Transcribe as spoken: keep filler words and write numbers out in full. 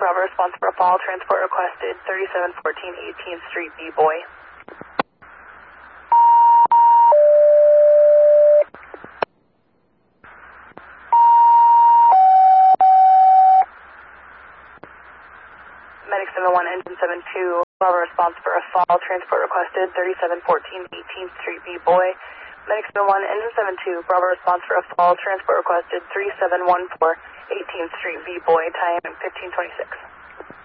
Bravo response for a fall. Transport requested thirty-seven fourteen eighteenth Street, B-Boy. Medic seven one, engine seven two, Bravo response for a fall. Transport requested thirty-seven fourteen eighteenth Street, B-Boy. Medic seven one, engine seven two, Bravo response for a fall. Transport requested three seven one four eighteenth Street, B-Boy. Time fifteen twenty-six.